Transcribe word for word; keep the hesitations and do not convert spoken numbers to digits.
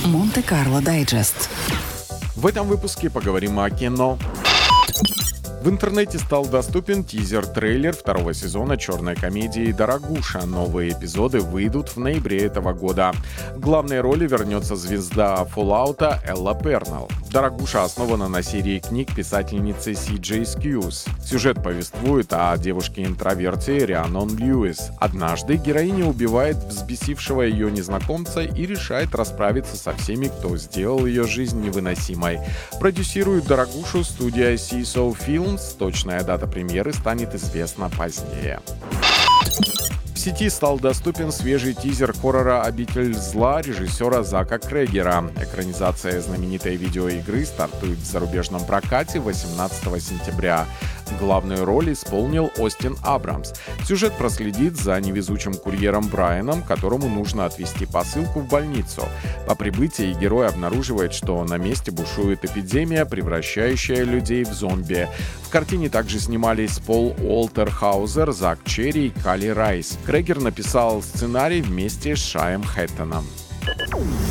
Монте-Карло Дайджест. В этом выпуске поговорим о кино. В интернете стал доступен тизер-трейлер второго сезона черной комедии «Дорогуша». Новые эпизоды выйдут в ноябре этого года. В главной роли вернется звезда Fallout Элла Пернелл. «Дорогуша» основана на серии книг писательницы Си Джей Скьюз. Сюжет повествует о девушке-интроверте Рианон Льюис. Однажды героиня убивает взбесившего ее незнакомца и решает расправиться со всеми, кто сделал ее жизнь невыносимой. Продюсирует «Дорогушу» студия си эс о Films. Точная дата премьеры станет известна позднее. В сети стал доступен свежий тизер хоррора «Обитель зла» режиссера Зака Крэгера. Экранизация знаменитой видеоигры стартует в зарубежном прокате восемнадцатого сентября. Главную роль исполнил Остин Абрамс. Сюжет проследит за невезучим курьером Брайаном, которому нужно отвезти посылку в больницу. По прибытии герой обнаруживает, что на месте бушует эпидемия, превращающая людей в зомби. В картине также снимались Пол Уолтерхаузер, Зак Черри и Калли Райс. Крэгер написал сценарий вместе с Шаем Хэттоном.